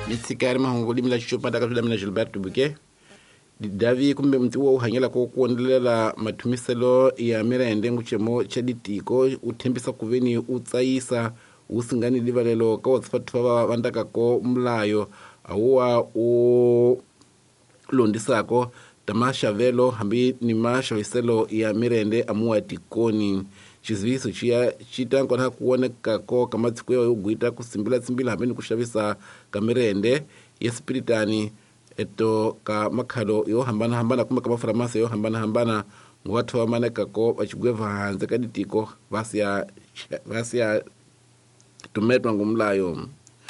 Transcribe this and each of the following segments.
mitsikari mahungu limila chichupa ndakatula mina Gilberto Buke Davi kumbe mtiwa uhanyela ko kuondelela mathumiselo ya mirende nguchemo cha ditiko uthembisa kuveni utsayisa usingani livalelo ka watsfatfa vandaka ko mlayo awuwa u londisako tamashavelo hambi ni mashaviselo ya mirende amuwa tikoni chiziviso chitanko na kuoneka ko kama tsikwewa yugwita kusimbila hambi ni kushavisa kamirende yespiritani eto ka makhalo yo hambana kuma kama farmasi yo hambana ngwathu amaneka ko bachigweva hanze kaditiko vasya tumetwa ngumlayo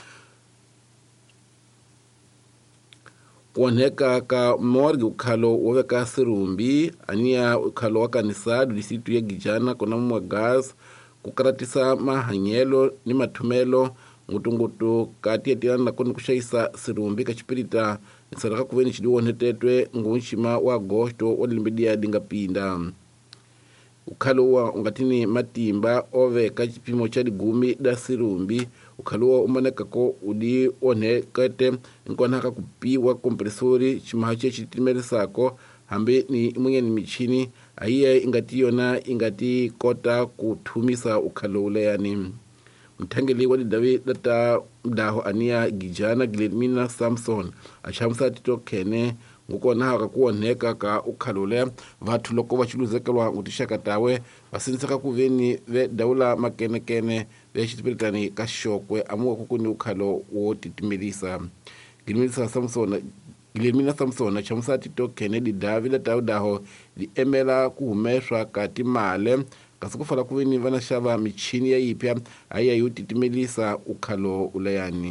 kuoneka ka morgi ukhalo woveka sirumbi ania ukhalo wa kanisadu disitu ya Gijana kona mwa gas kukaratisa mahanyelo ni mathumelo ngutungutu kati yatirana na koni kushaisa sirumbi kachipirita nisaraka kuveni chidi wonetetwe ngunshima wa agosto walimbidia dingapinda ukhalo wa ungatini matimba oveka chipimo cha digumi da sirumbi ukhalo wa umaneka ko udi onekete nkonaka kupiwa kompresori chimahache chitimeresako hambe ni mwenye ni michini aiye ingati kota kuthumisa ukhalo uleyani mthangeli wa David data mdaho ania Gijana Guillermina Samson achamsa tito kene nguko na akakuoneka ka ukhalule vathu loko vachiluzekelwa ngutishaka tawe vasinisaka kuveni ve daula makenekene ve chitipiritani kashokwe amuwa kukuni ukhalo wo titimelisa Guillermina Samson achamsa tito kene David daho di emela kuhumeshwa kati male kasukufala kuveni vana shava michini ya ipya aya yutitimelisa ukhalo ulayani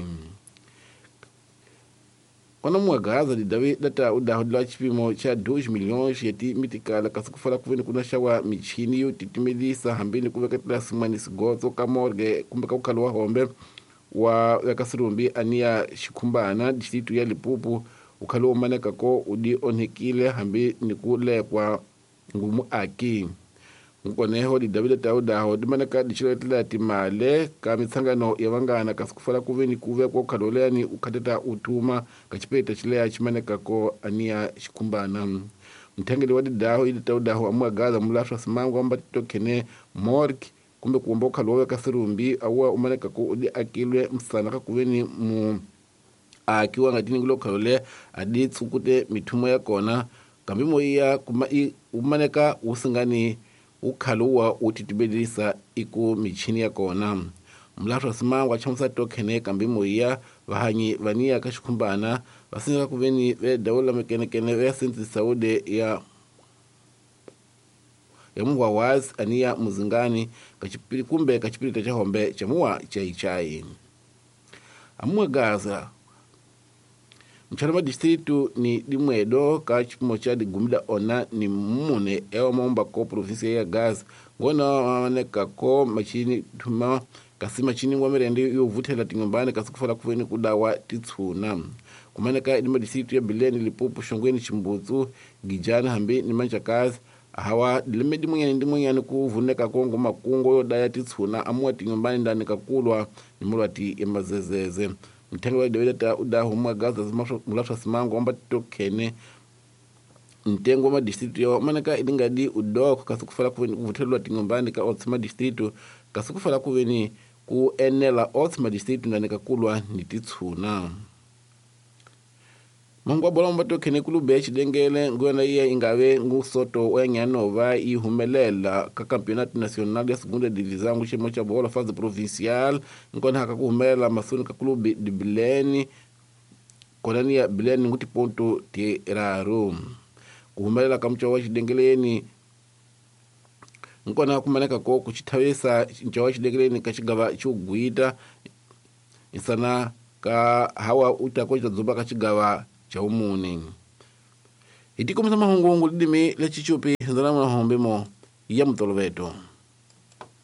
kona mwagaza David data udahodla chipimo cha 2 milhões yeti mitikala kasukufala kuveni kuna shawa michini yutitimelisa hambini kuveketela simani sigozo kamorge kumbeka ukhalo wa hombe wa yakasirumbi ania shikumbana distritu ya Lipupu ukhalo umaneka ko udi onhekile hambi nikulekwa ngumu aki ngukoneho David daho dimanaka dichiletela timale ka mitsangano yavangana kasukufala kuveni kuve kwa ukhaloleyani ukhateta utuma kachipeta chileya chimaneka ko ania shikumbana mthangeli wa daho daho amwagaza mulaswa simango amba tokene morg kumbe kuomba ukhalo weka sirumbi awa umaneka ko udi akilwe msana kuveni mu akiwa ngatini ngulo khalole adi tsukute mithumo ya kona kambi moya kuma umaneka usingani ukhaluwa utitibelisa iku michini ya kona mlatwa simango achamsa tokene kambi moya vahanyi vania kashikumbana vasinga kuveni ve daula mekenekene ve sinti saude ya muwa wazi ania muzingani kachipiri kumbe kachipiri cha hombe cha muwa chai amwe gaza mchalama distritu ni dimwedo kachipimo cha digumida ona ni mune ewa maomba ko provinsia ya gas ngona waneka ko machini tuma kasima chini ngwamerende yovutela tingombane kasukufala kuveni kudawa titsuna kumaneka idima distritu ya Bileni Lipupu shongweni Chimbutsu Gijana hambi ni manchakazi hawa dilemedi mwenyani kuvuneka kongo makungo yodaya titsuna amuwa tingombane ndani kakulwa ni mulwati emazezeze mthengo wa David udaho mwagaza mulaswa simango amba tokene mtengo wa district yo manaka idingadi udoko kasukufala kuveni kuvuthelwa tingombani ka otsima district kasukufala kuveni ku enela otsima district ndani kakulwa nititsuna mangwa bola amba tokene kulube chidengele ngona iye ingave ngusoto wenyanova ihumelela ka campeonato nacional ya segunda divisão nguchimo cha bola fase provincial ngona hakakuhumelela masuni ka clube de Bileni konani ya Bileni nguti ponto teraro kuhumelela kamcho wa chidengeleni ngona kumaneka ko kuchithavesa nchawa chidengeleni kachigava chugwita isana ka hawa utakocha dzumba kachigava cha umuni itikomisa mahungu lidimi lechichupi nzana mwa hombemo ya mtoloveto